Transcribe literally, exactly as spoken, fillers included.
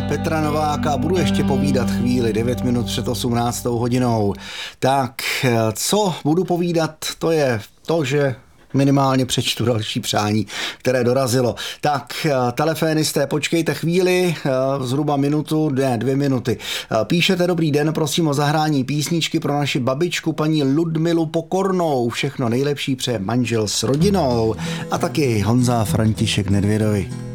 Petra Nováka. Budu ještě povídat chvíli, devět minut před osmnáctou hodinou. Tak, co budu povídat, to je to, že minimálně přečtu další přání, které dorazilo. Tak, telefénisté, počkejte chvíli, zhruba minutu, ne, dvě minuty. Píšete: dobrý den, prosím o zahrání písničky pro naši babičku, paní Ludmilu Pokornou. Všechno nejlepší přeje manžel s rodinou. A taky Honza František Nedvědovi.